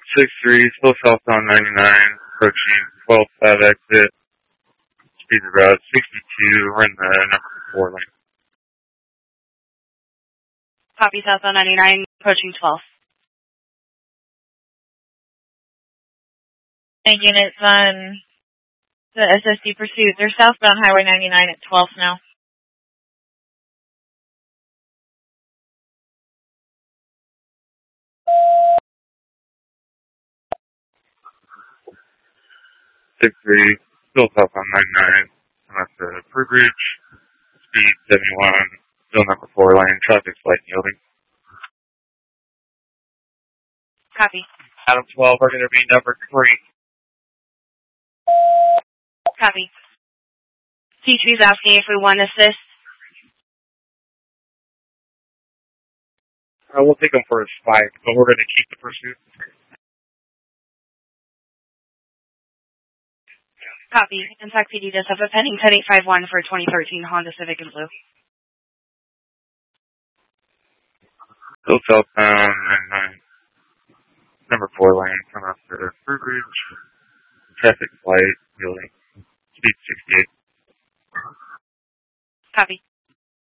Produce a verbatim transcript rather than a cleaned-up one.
six three, still southbound ninety-nine, approaching twelve five exit. Speed about sixty-two, we're in the number four lane. Copy, southbound ninety-nine, approaching twelve. And units on the S S D pursuit, they're southbound Highway ninety-nine at twelve now. six three, still southbound ninety-nine, and that's the Fruit Bridge. Speed seventy-one, still number four lane, traffic's light yielding. Copy. Adam twelve, we're going to be number three. Copy. C three is asking if we want assist. Uh, we'll take him for a spike, but we're going to keep the pursuit. Copy. Impact P D does have a pending ten eight five one for twenty thirteen Honda Civic in blue. Still southbound ninety-nine, number four lane, coming up to Fruit Bridge. Traffic's light yielding. Speed sixty-eight. Copy.